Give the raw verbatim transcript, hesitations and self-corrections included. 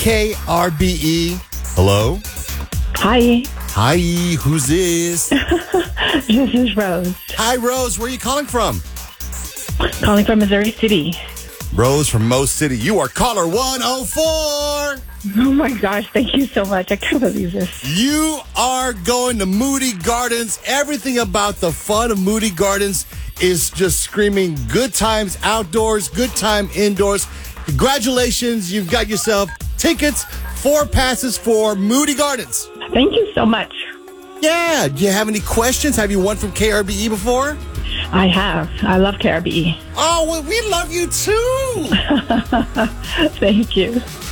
K R B E. Hello? Hi, Hi, who's this? this is Rose, Hi, Rose. Where are you calling from? calling from Missouri City. Rose from Mo City. You are caller one oh four. Oh my gosh, thank you so much. I can't believe this. You are going to Moody Gardens. Everything about the fun of Moody Gardens is just screaming good times outdoors, good time indoors. Congratulations. You've got yourself tickets, four passes for Moody Gardens. Thank you so much. Yeah. Do you have any questions? Have you won from K R B E before? I have. I love K R B E. Oh, well, we love you too. Thank you.